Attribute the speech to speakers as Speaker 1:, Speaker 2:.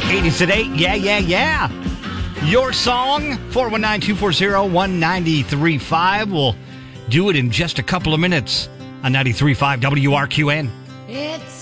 Speaker 1: 80s at 8. Yeah, yeah, yeah. Your song, 419-240-1935. We'll do it in just a couple of minutes on 93.5 WRQN.
Speaker 2: It's